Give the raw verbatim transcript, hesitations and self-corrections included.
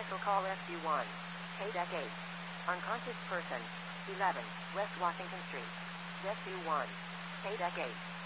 Also call Rescue one. K-Deck eight. Unconscious person. eleven. West Washington Street. Rescue one. K-Deck eight.